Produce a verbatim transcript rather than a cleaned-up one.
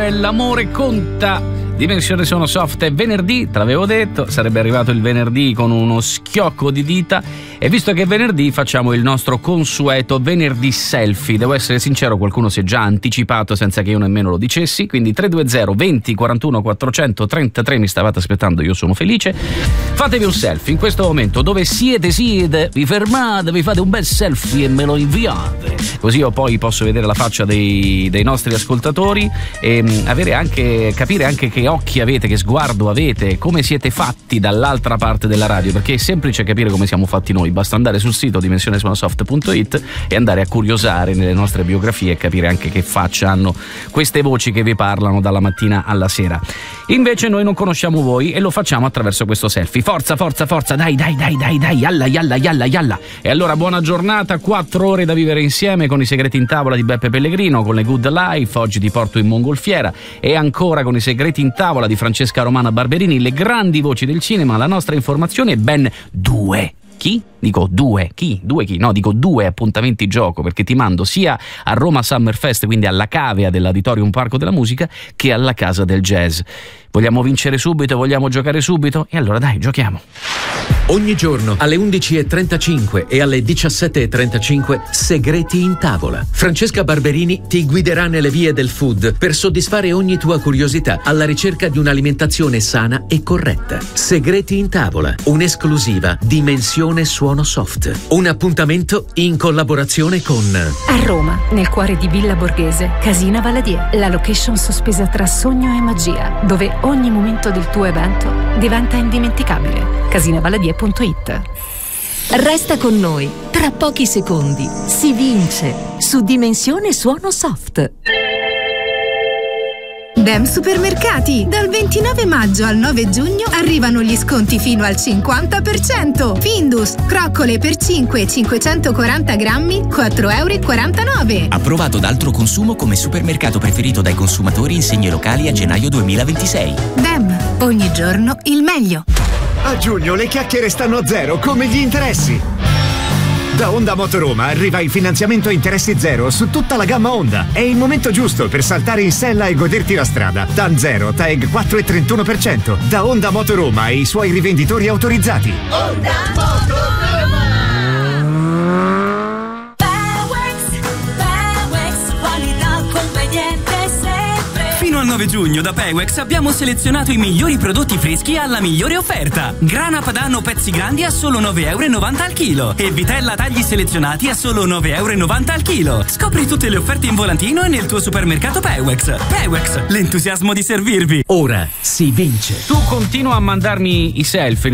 e l'amore conta. Dimensione Suono Soft è venerdì, te l'avevo detto, sarebbe arrivato il venerdì con uno schiocco di dita, e visto che è venerdì facciamo il nostro consueto venerdì selfie. Devo essere sincero, qualcuno si è già anticipato senza che io nemmeno lo dicessi, quindi tre due zero venti quarantuno quattrocentotrentatré mi stavate aspettando, io sono felice. Fatevi un selfie in questo momento, dove siete siete, vi fermate, vi fate un bel selfie e me lo inviate, così io poi posso vedere la faccia dei, dei nostri ascoltatori e mh, avere anche, capire anche che occhi avete, che sguardo avete, come siete fatti dall'altra parte della radio, perché è semplice capire come siamo fatti noi, basta andare sul sito dimensione suono soft punto it e andare a curiosare nelle nostre biografie e capire anche che faccia hanno queste voci che vi parlano dalla mattina alla sera. Invece noi non conosciamo voi e lo facciamo attraverso questo selfie. Forza, forza, forza, dai, dai, dai, dai, dai, yalla, yalla, yalla, yalla. E allora buona giornata, quattro ore da vivere insieme con i segreti in tavola di Beppe Pellegrino, con le Good Life, oggi ti porto in mongolfiera, e ancora con i segreti in tavola di Francesca Romana Barberini, le grandi voci del cinema. La nostra informazione è ben due. Chi? Dico due. Chi? Due chi? No, dico due appuntamenti gioco, perché ti mando sia a Roma Summer Fest, quindi alla cavea dell'Auditorium Parco della Musica, che alla Casa del Jazz. Vogliamo vincere subito? Vogliamo giocare subito? E allora dai, giochiamo. Ogni giorno alle undici e trentacinque e alle diciassette e trentacinque Segreti in tavola. Francesca Barberini ti guiderà nelle vie del food per soddisfare ogni tua curiosità alla ricerca di un'alimentazione sana e corretta. Segreti in tavola, un'esclusiva Dimensione Suono Soft. Un appuntamento in collaborazione con a Roma, nel cuore di Villa Borghese, Casina Valadier, la location sospesa tra sogno e magia, dove ogni momento del tuo evento diventa indimenticabile. casina valadier punto it. Resta con noi, tra pochi secondi si vince su Dimensione Suono Soft. Dem Supermercati! Dal ventinove maggio al nove giugno arrivano gli sconti fino al cinquanta per cento. Findus, croccole per cinque e cinquecentoquaranta grammi, quattro e quarantanove euro. Approvato da Altro Consumo come supermercato preferito dai consumatori in segni locali a gennaio duemilaventisei. Dem, ogni giorno il meglio. A giugno le chiacchiere stanno a zero, come gli interessi. Da Honda Motoroma arriva il finanziamento a interessi zero su tutta la gamma Honda. È il momento giusto per saltare in sella e goderti la strada. T A N zero, T A E G quattro e trentuno per cento. Da Honda Motoroma e i suoi rivenditori autorizzati. Honda Motoroma. Fino al nove giugno da Pewex abbiamo selezionato i migliori prodotti freschi alla migliore offerta. Grana padano pezzi grandi a solo nove e novanta euro al chilo e vitella tagli selezionati a solo nove e novanta euro al chilo. Scopri tutte le offerte in volantino e nel tuo supermercato Pewex. Pewex, l'entusiasmo di servirvi. Ora si vince. Tu continua a mandarmi i selfie